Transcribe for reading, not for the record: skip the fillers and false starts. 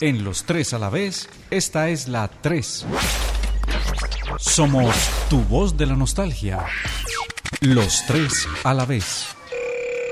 En Los Tres a la Vez, esta es la 3. Somos tu voz de la nostalgia. Los Tres a la Vez.